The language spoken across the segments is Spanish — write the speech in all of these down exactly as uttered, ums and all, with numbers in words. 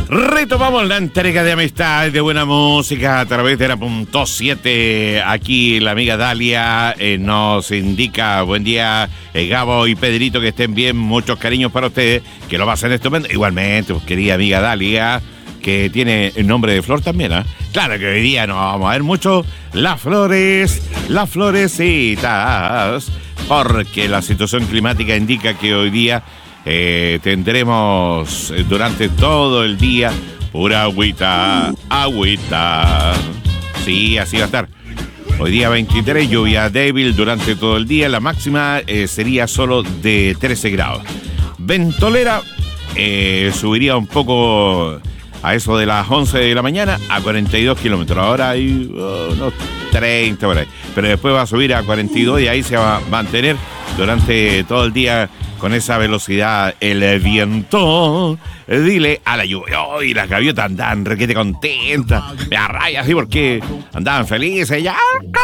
Retomamos la entrega de amistad y de buena música a través de la punto siete. Aquí la amiga Dalia eh, nos indica, buen día eh, Gabo y Pedrito, que estén bien, muchos cariños para ustedes, que lo pasen estupendo. Igualmente, pues, querida amiga Dalia, que tiene el nombre de flor también, ¿eh? Claro que hoy día no vamos a ver mucho las flores, las florecitas, porque la situación climática indica que hoy día Eh, tendremos eh, durante todo el día pura agüita, agüita. Sí, así va a estar. Hoy día veintitrés, lluvia débil durante todo el día. La máxima eh, sería solo de trece grados. Ventolera eh, subiría un poco a eso de las once de la mañana a cuarenta y dos kilómetros. Ahora hay uh, unos treinta por ahí. Pero después va a subir a cuarenta y dos y ahí se va a mantener durante todo el día con esa velocidad el viento. Dile a la lluvia. Oh, y las gaviotas andaban requete contentas. Me arraya así porque andaban felices ya.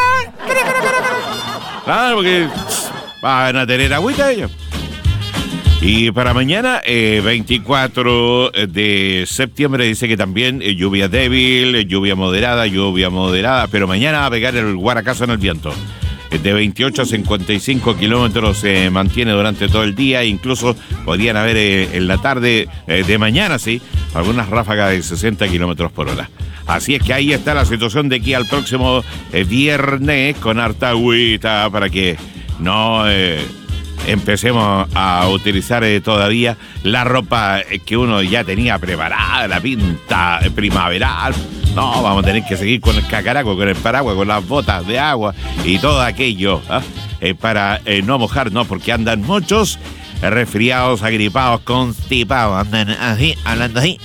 Claro, porque van a tener agüita ellos. Y para mañana, eh, veinticuatro de septiembre, dice que también eh, lluvia débil, eh, lluvia moderada, lluvia moderada, pero mañana va a pegar el guaracazo en el viento. De veintiocho a cincuenta y cinco kilómetros se eh, mantiene durante todo el día, incluso podrían haber eh, en la tarde eh, de mañana, sí, algunas ráfagas de sesenta kilómetros por hora. Así es que ahí está la situación de aquí al próximo eh, viernes, con harta agüita para que no eh, empecemos a utilizar eh, todavía la ropa eh, que uno ya tenía preparada, la pinta eh, primaveral. No, vamos a tener que seguir con el cacaraco, con el paraguas, con las botas de agua y todo aquello, ¿eh? Eh, para eh, no mojarnos, porque andan muchos eh, resfriados, agripados, constipados, andan así, hablando así.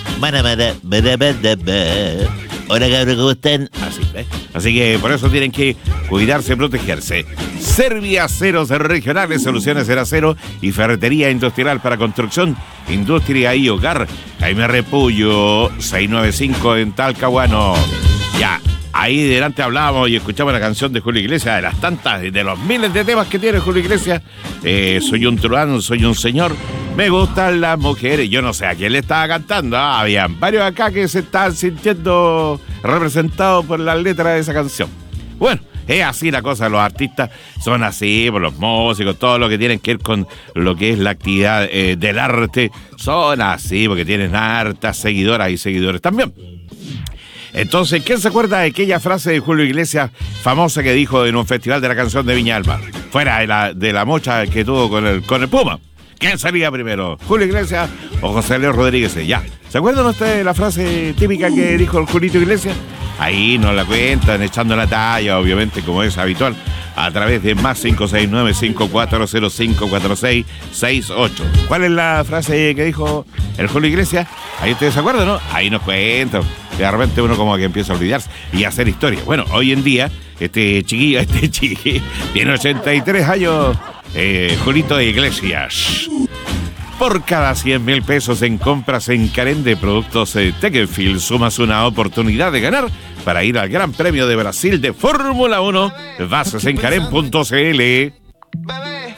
Hola, cabrón, ¿cómo están? Así, ¿eh? Así que por eso tienen que cuidarse, protegerse. Serviaceros regionales, soluciones en acero y ferretería industrial para construcción, industria y hogar. Jaime Repullo, seiscientos noventa y cinco en Talcahuano. Ya, ahí delante hablábamos y escuchamos la canción de Julio Iglesias, de las tantas, de los miles de temas que tiene Julio Iglesias. Eh, soy un truán, soy un señor, me gustan las mujeres. Yo no sé a quién le estaba cantando. Ah, habían varios acá que se estaban sintiendo representados por las letras de esa canción. Bueno, es así la cosa, los artistas son así, por los músicos, todo lo que tienen que ver con lo que es la actividad eh, del arte, son así, porque tienen hartas seguidoras y seguidores también. Entonces, ¿quién se acuerda de aquella frase de Julio Iglesias famosa que dijo en un festival de la canción de Viña del Mar? Fuera de la, de la mocha que tuvo con el, con el Puma. ¿Quién salía primero? ¿Julio Iglesias o José León Rodríguez? Ya. ¿Se acuerdan ustedes de la frase típica que dijo el Julito Iglesias? Ahí nos la cuentan, echando la talla, obviamente, como es habitual, a través de más cinco seis nueve, cinco cuatro cero cinco, cuatro seis seis ocho. ¿Cuál es la frase que dijo el Julio Iglesias? Ahí ustedes se acuerdan, ¿no? Ahí nos cuentan. De repente uno como que empieza a olvidarse y a hacer historia. Bueno, hoy en día, este chiquillo, este chiquillo, tiene ochenta y tres años, eh, Julito Iglesias. Por cada cien mil pesos en compras en Karen de productos eh, Teckenfield, sumas una oportunidad de ganar para ir al Gran Premio de Brasil de Fórmula uno. Bases en Karen punto c l.